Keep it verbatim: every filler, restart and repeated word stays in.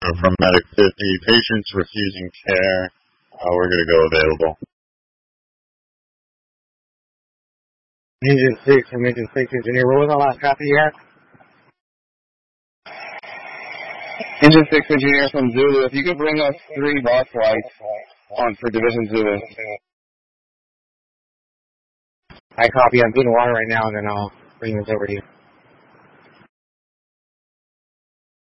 from Medic fifty, patients refusing care. Uh, we're going to go available. Engine six from Engine six engineer. What was the last copy you had? Engine six engineer from Zulu. If you could bring us three boss lights on for Division Zulu. I copy. I'm getting water right now, and then I'll bring this over to you.